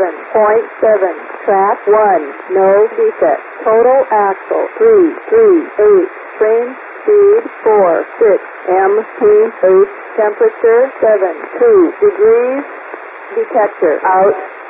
Track 1, no defect. Total axle 338. Frame speed 46. MPH temperature 72 degrees. Detector out.